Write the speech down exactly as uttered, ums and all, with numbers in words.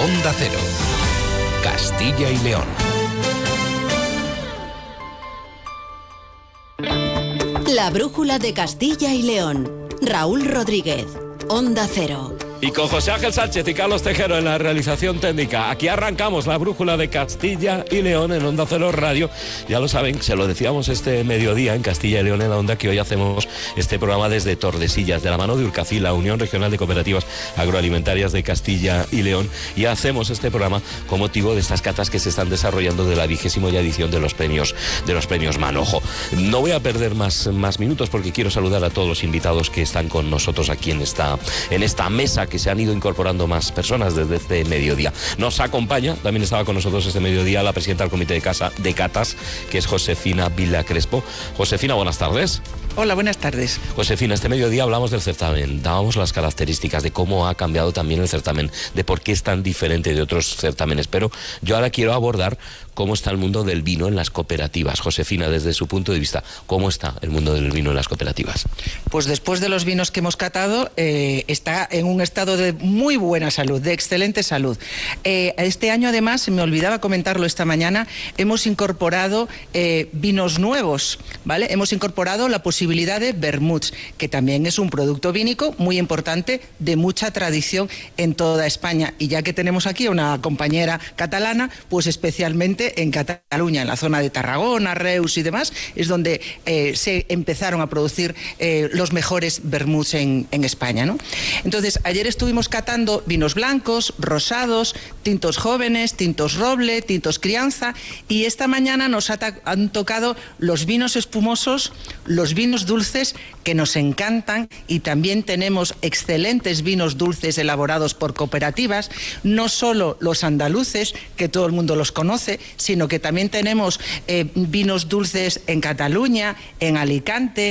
Onda Cero, Castilla y León. La brújula de Castilla y León. Raúl Rodríguez, Onda Cero. Y con José Ángel Sánchez y Carlos Tejero en la realización técnica. Aquí arrancamos la brújula de Castilla y León en Onda Cero Radio. Ya lo saben, se lo decíamos este mediodía en Castilla y León en la Onda, que hoy hacemos este programa desde Tordesillas, de la mano de Urcafil, la Unión Regional de Cooperativas Agroalimentarias de Castilla y León. Y hacemos este programa con motivo de estas catas que se están desarrollando de la vigésima ya edición de los premios de los premios Manojo. No voy a perder más, más minutos porque quiero saludar a todos los invitados que están con nosotros aquí en esta, en esta mesa, que se han ido incorporando más personas desde este mediodía. Nos acompaña, también estaba con nosotros este mediodía, la presidenta del Comité de, Casa, de Catas, que es Josefina Vila Crespo. Josefina, buenas tardes. Hola, buenas tardes. Josefina, este mediodía hablamos del certamen, dábamos las características de cómo ha cambiado también el certamen, de por qué es tan diferente de otros certámenes, pero yo ahora quiero abordar cómo está el mundo del vino en las cooperativas. Josefina, desde su punto de vista, ¿cómo está el mundo del vino en las cooperativas? Pues después de los vinos que hemos catado, eh, está en un estado de muy buena salud, de excelente salud. Eh, este año, además, se me olvidaba comentarlo esta mañana, hemos incorporado eh, vinos nuevos, ¿vale? Hemos incorporado la posibilidad de vermuts, que también es un producto vínico muy importante, de mucha tradición en toda España. Y ya que tenemos aquí a una compañera catalana, pues especialmente en Cataluña, en la zona de Tarragona, Reus y demás, es donde eh, se empezaron a producir eh, los mejores vermuts en, en España, ¿no? Entonces, ayer estuvimos catando vinos blancos, rosados, tintos jóvenes, tintos roble, tintos crianza, y esta mañana nos ha han tocado los vinos espumosos, los vinos dulces, que nos encantan, y también tenemos excelentes vinos dulces elaborados por cooperativas, no solo los andaluces, que todo el mundo los conoce, sino que también tenemos eh, vinos dulces en Cataluña, en Alicante,